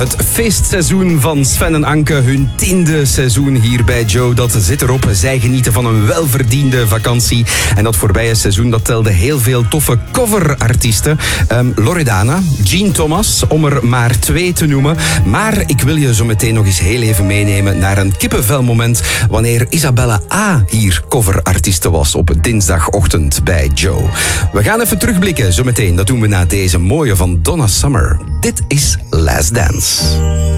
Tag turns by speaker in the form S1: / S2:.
S1: Het feestseizoen van Sven en Anke, hun 10e seizoen hier bij Joe, dat zit erop. Zij genieten van een welverdiende vakantie. En dat voorbije seizoen, dat telde heel veel toffe coverartiesten. Loredana, Jean Thomas, om er maar 2 te noemen. Maar ik wil je zo meteen nog eens heel even meenemen naar een kippenvelmoment wanneer Isabella A. hier coverartieste was op dinsdagochtend bij Joe. We gaan even terugblikken zo meteen. Dat doen we na deze mooie van Donna Summer. Dit is Last Dance.